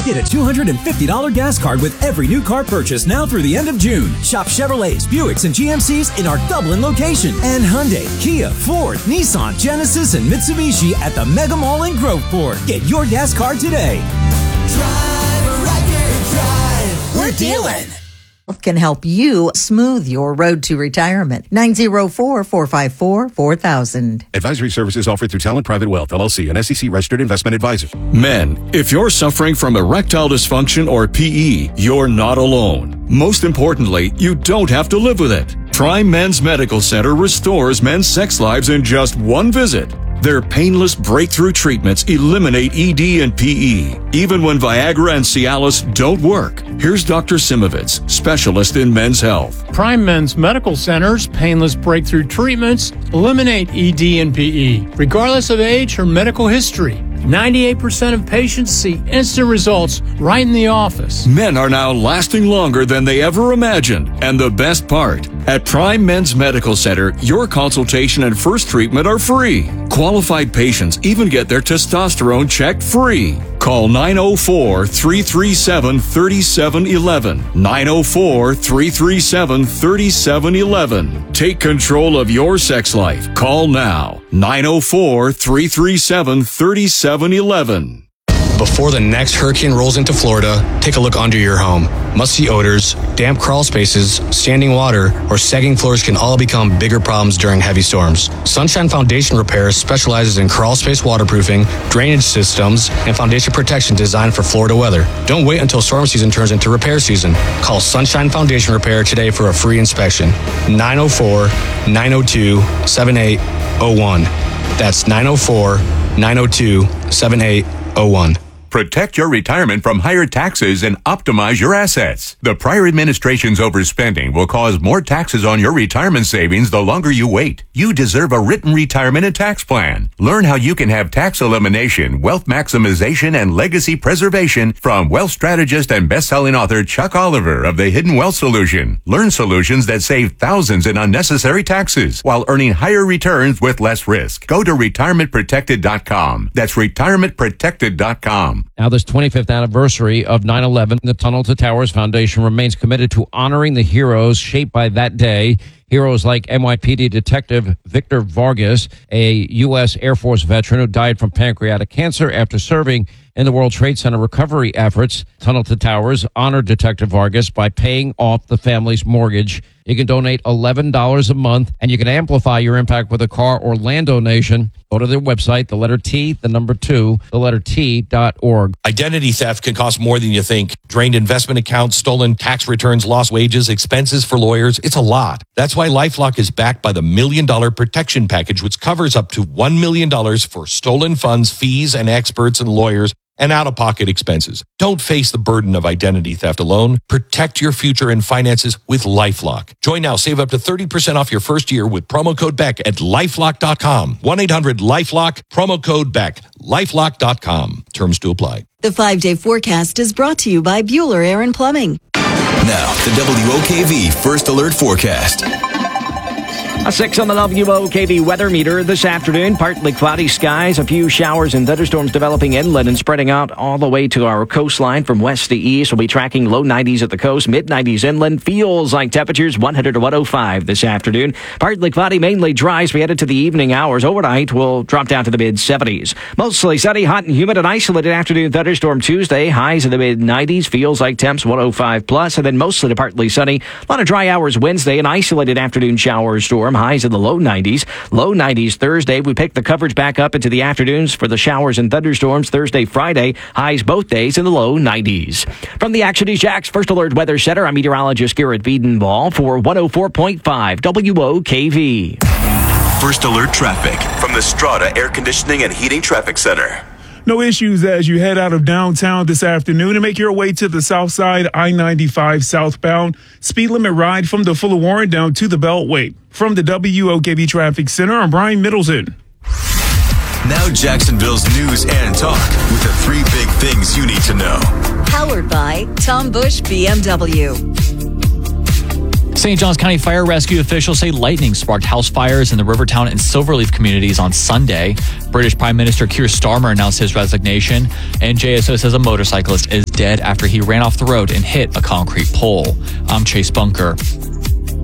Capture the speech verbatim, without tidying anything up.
Get a two hundred fifty dollars gas card with every new car purchase now through the end of June. Shop Chevrolets, Buicks, and G M Cs in our Dublin location. And Hyundai, Kia, Ford, Nissan, Genesis, and Mitsubishi at the Mega Mall in Groveport. Get your gas card today. Drive a record drive. We're dealing. Can help you smooth your road to retirement. nine oh four, four five four, four thousand. Advisory services offered through Talent Private Wealth, L L C, an S E C-registered investment advisor. Men, if you're suffering from erectile dysfunction or P E, you're not alone. Most importantly, you don't have to live with it. Prime Men's Medical Center restores men's sex lives in just one visit. Their painless breakthrough treatments eliminate E D and P E, even when Viagra and Cialis don't work. Here's Doctor Simovitz, specialist in men's health. Prime Men's Medical Center's painless breakthrough treatments eliminate E D and P E, regardless of age or medical history. ninety-eight percent of patients see instant results right in the office. Men are now lasting longer than they ever imagined. And the best part, at Prime Men's Medical Center, your consultation and first treatment are free. Qualified patients even get their testosterone checked free. Call nine oh four, three three seven, three seven one one. nine oh four, three three seven, three seven one one. Take control of your sex life. Call now. nine oh four, three three seven, three seven one one. Before the next hurricane rolls into Florida, take a look under your home. Musty odors, damp crawl spaces, standing water, or sagging floors can all become bigger problems during heavy storms. Sunshine Foundation Repair specializes in crawl space waterproofing, drainage systems, and foundation protection designed for Florida weather. Don't wait until storm season turns into repair season. Call Sunshine Foundation Repair today for a free inspection. nine oh four, nine oh two, seven eight oh one. That's nine oh four, nine oh two, seven eight oh one. Protect your retirement from higher taxes and optimize your assets. The prior administration's overspending will cause more taxes on your retirement savings the longer you wait. You deserve a written retirement and tax plan. Learn how you can have tax elimination, wealth maximization, and legacy preservation from wealth strategist and best-selling author Chuck Oliver of The Hidden Wealth Solution. Learn solutions that save thousands in unnecessary taxes while earning higher returns with less risk. Go to retirement protected dot com. That's retirement protected dot com. Now, this twenty-fifth anniversary of nine eleven, the Tunnel to Towers Foundation remains committed to honoring the heroes shaped by that day. Heroes like N Y P D Detective Victor Vargas, a U S Air Force veteran who died from pancreatic cancer after serving in the World Trade Center recovery efforts. Tunnel to Towers honored Detective Vargas by paying off the family's mortgage. You can donate eleven dollars a month, and you can amplify your impact with a car or land donation. Go to their website, the letter T, the number two, the letter T dot org. Identity theft can cost more than you think. Drained investment accounts, stolen tax returns, lost wages, expenses for lawyers. It's a lot. That's why LifeLock is backed by the Million Dollar Protection Package, which covers up to one million dollars for stolen funds, fees, and experts and lawyers, and out-of-pocket expenses. Don't face the burden of identity theft alone. Protect your future and finances with LifeLock. Join now. Save up to thirty percent off your first year with promo code Beck at lifelock dot com. one eight hundred lifelock, promo code Beck, lifelock dot com. Terms to apply. The five-day forecast is brought to you by Bueller Air and Plumbing. Now, the W O K V First Alert Forecast. A six on the W O K V weather meter this afternoon. Partly cloudy skies, a few showers and thunderstorms developing inland and spreading out all the way to our coastline from west to east. We'll be tracking low nineties at the coast, mid nineties inland. Feels like temperatures one hundred to one oh five this afternoon. Partly cloudy, mainly dry as we head into the evening hours. Overnight, we'll drop down to the mid seventies. Mostly sunny, hot and humid. An isolated afternoon thunderstorm Tuesday. Highs in the mid nineties. Feels like temps one oh five plus. And then mostly to partly sunny. A lot of dry hours Wednesday. An isolated afternoon shower storm. Highs in the low nineties. Low nineties Thursday. We pick the coverage back up into the afternoons for the showers and thunderstorms Thursday, Friday. Highs both days in the low nineties. From the Action News Jax First Alert Weather Center, I'm meteorologist Garrett Wiedenball for one oh four point five W O K V. First Alert Traffic from the Strata Air Conditioning and Heating Traffic Center. No issues as you head out of downtown this afternoon and make your way to the south side, I ninety-five southbound. Speed limit ride from the Fuller Warren down to the Beltway. From the W O K V Traffic Center, I'm Brian Middleton. Now Jacksonville's news and talk with the three big things you need to know. Powered by Tom Bush B M W. Saint Johns County Fire Rescue officials say lightning sparked house fires in the Rivertown and Silverleaf communities on Sunday. British Prime Minister Keir Starmer announced his resignation, and J S O says a motorcyclist is dead after he ran off the road and hit a concrete pole. I'm Chase Bunker.